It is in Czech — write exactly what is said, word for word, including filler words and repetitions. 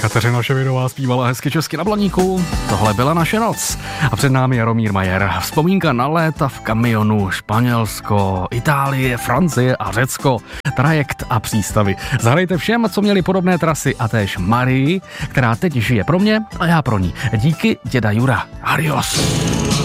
Kateřina Ševidová zpívala hezky česky na Blaníku. Tohle byla naše noc. A před námi Jaromír Majer. Vzpomínka na léta v kamionu, Španělsko, Itálie, Francie a Řecko, trajekt a přístavy. Zahrajte všem, co měli podobné trasy, a též Marii, která teď žije pro mě a já pro ní. Díky, děda Jura. Adios.